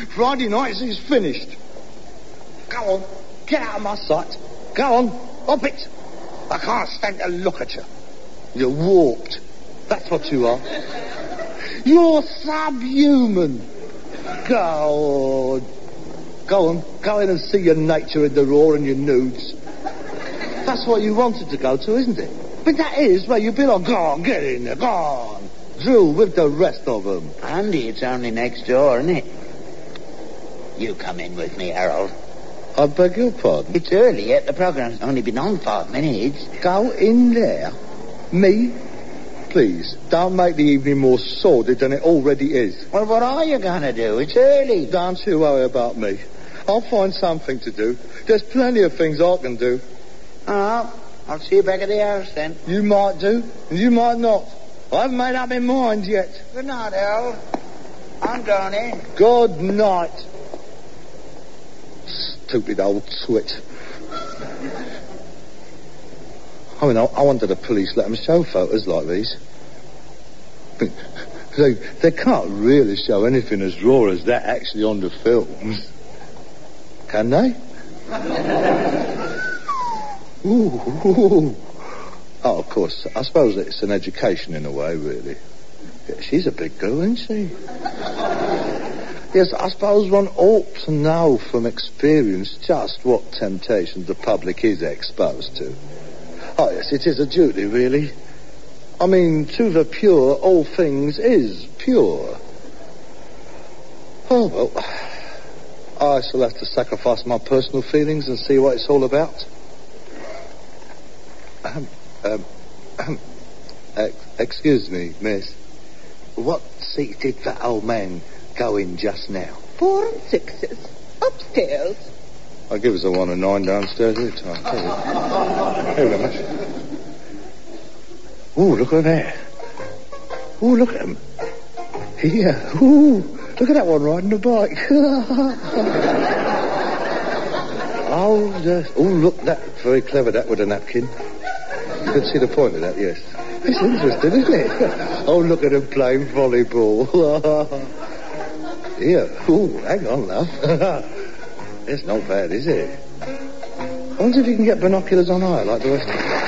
Friday nights is finished. Go on, get out of my sight. Go on, hop it. I can't stand to look at you. You're warped. That's what you are. You're subhuman. Go on, go in and see your nature in the raw and your nudes. That's what you wanted to go to, isn't it? But that is where you belong. Go on, get in there, go on. Drill with the rest of them. Andy, it's only next door, isn't it? You come in with me, Harold. I beg your pardon? It's early yet. The program's only been on 5 minutes. Go in there? Me? Please, don't make the evening more sordid than it already is. Well, what are you going to do? It's early. Don't you worry about me. I'll find something to do. There's plenty of things I can do. Oh, I'll see you back at the house then. You might do, and you might not. I haven't made up my mind yet. Good night, Harold. I'm going in. Good night. Stupid old twit. I mean, I wonder the police let them show photos like these. They can't really show anything as raw as that actually on the films. Can they? Ooh. Oh, of course. I suppose it's an education in a way, really. Yeah, she's a big girl, isn't she? Yes, I suppose one ought to know from experience just what temptations the public is exposed to. Oh, yes, it is a duty, really. I mean, to the pure, all things is pure. Oh, well, I shall have to sacrifice my personal feelings and see what it's all about. Excuse me, miss. What seat did that old man go in just now? 4 and 6s. Upstairs. I'll give us a 1 and 9 downstairs every time. Thank you very much. Ooh, look at that. Ooh, look at him. Here. Ooh, look at that one riding the bike. Oh, yes. Oh, look, that very clever, that with a napkin. You can see the point of that, yes. It's interesting, isn't it? Oh, look at him playing volleyball. Here. Ooh, hang on, love. It's not bad, is it? I wonder if you can get binoculars on high like the rest of them.